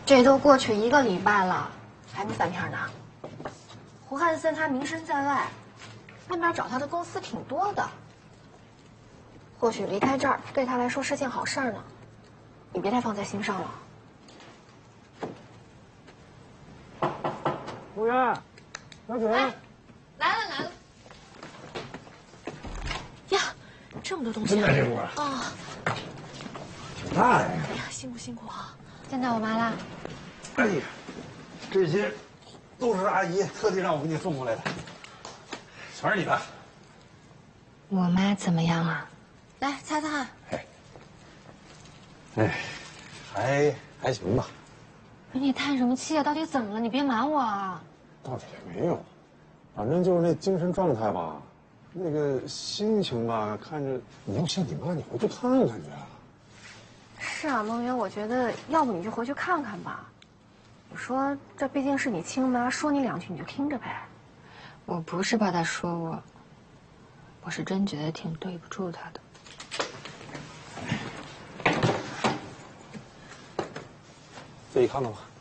这都过去1个礼拜了，还没翻篇呢。胡汉森他名声在外，外面找他的公司挺多的。或许离开这儿对他来说是件好事呢，你别太放在心上了。 服务员，拿酒。 来了。呀，这么多东西！ 真的这屋啊？ 啊， 挺大呀！ 哎呀，辛苦啊！见到我妈啦？ 哎呀，这些都是阿姨特地让我给你送过来的，全是你的。 我妈怎么样啊？来擦擦汗。 还行吧。 你叹什么气啊？到底怎么了？你别瞒我啊！ 倒也没有，反正就是那精神状态吧，那个心情吧，看着你要像你妈，你回去看看去啊。 是啊，梦圆，我觉得要不你就回去看看吧。你说这毕竟是你亲妈，说你2句你就听着呗。 我不是怕她说我，我是真觉得挺对不住她的。 自己看看吧。